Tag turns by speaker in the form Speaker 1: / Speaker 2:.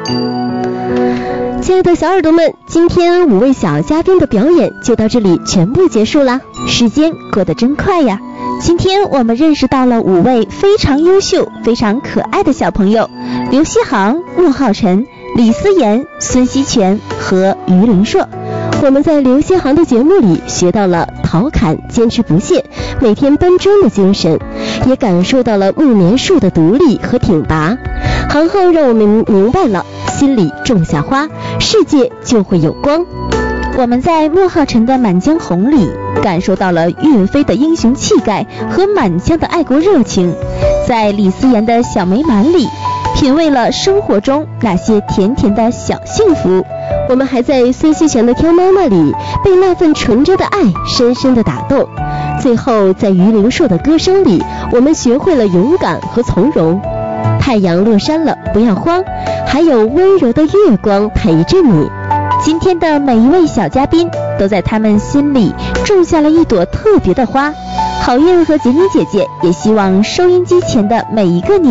Speaker 1: 亲爱的小耳朵们，今天5位小嘉宾的表演就到这里全部结束啦，时间过得真快呀。今天我们认识到了5位非常优秀、非常可爱的小朋友，刘希航、穆浩辰、李思妍、孙希全和于凌硕。我们在刘希航的节目里学到了陶侃坚持不懈、每天奔钟的精神，也感受到了木棉树的独立和挺拔。航浩让我们明白了，心里种下花，世界就会有光。我们在穆浩辰的《满江红》里感受到了岳飞的英雄气概和满腔的爱国热情，在李思妍的《小美满》里品味了生活中那些甜甜的小幸福。我们还在孙希全的《挑妈妈》里被那份纯真的爱深深地打动。最后在于凌硕的歌声里，我们学会了勇敢和从容。太阳落山了，不要慌，还有温柔的月光陪着你。今天的每一位小嘉宾都在他们心里种下了一朵特别的花。郝燕和杰妮姐姐也希望收音机前的每一个你